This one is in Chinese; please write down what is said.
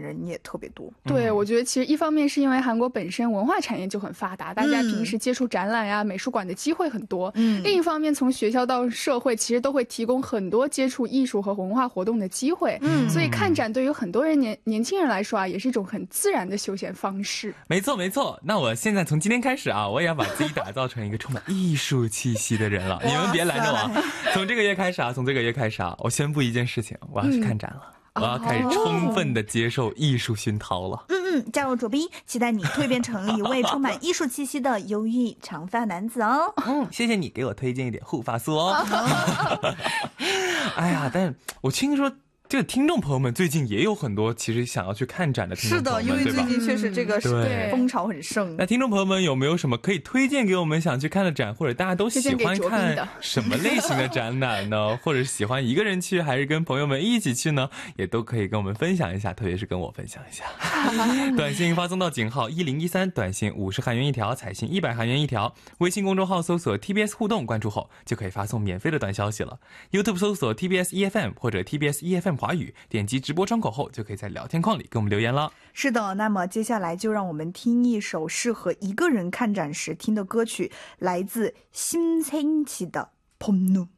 人也特别多。 对，我觉得其实一方面是因为韩国本身文化产业就很发达，大家平时接触展览呀、美术馆的机会很多。另一方面从学校到社会其实都会提供很多接触艺术和文化活动的机会。所以看展对于很多人年轻人来说啊，也是一种很自然的休闲方式。 没错没错，那我现在从今天开始啊，我也要把自己打造成一个充满艺术气息的人了。你们别拦着我，从这个月开始啊，我宣布一件事情，我要去看展了。我要开始充分的接受艺术熏陶了。 加入左斌，期待你蜕变成一位充满艺术气息的忧郁长发男子哦。 谢谢你给我推荐一点护发素哦。哎呀，但我听说这个听众朋友们最近也有很多其实想要去看展的听众朋友们， 是的，因为最近确实这个风潮很盛。 那听众朋友们有没有什么可以推荐给我们想去看的展，或者大家都喜欢看什么类型的展览呢？或者是喜欢一个人去还是跟朋友们一起去呢？也都可以跟我们分享一下，特别是跟我分享一下。短信发送到井号1013，短信50韩元一条，彩信100韩元一条。微信公众号搜索 TBS 互动，关注后就可以发送免费的短消息了。YouTube 搜索 TBS EFM 或者 TBS EFM华语，点击直播窗口后就可以在聊天框里跟我们留言了。 是的，那么接下来就让我们听一首适合一个人看展时听的歌曲，来自심생지的봄눈。